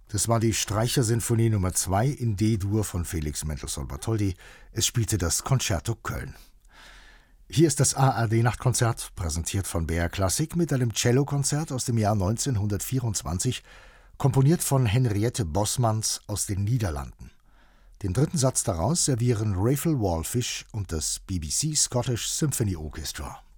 Das war die Streichersinfonie Nummer 2 in D-Dur von Felix Mendelssohn-Bartholdy. Es spielte das Concerto Köln. Hier ist das ARD-Nachtkonzert, präsentiert von BR Klassik mit einem Cellokonzert aus dem Jahr 1924, komponiert von Henriette Bosmans aus den Niederlanden. Den dritten Satz daraus servieren Raphael Wallfisch und das BBC Scottish Symphony Orchestra.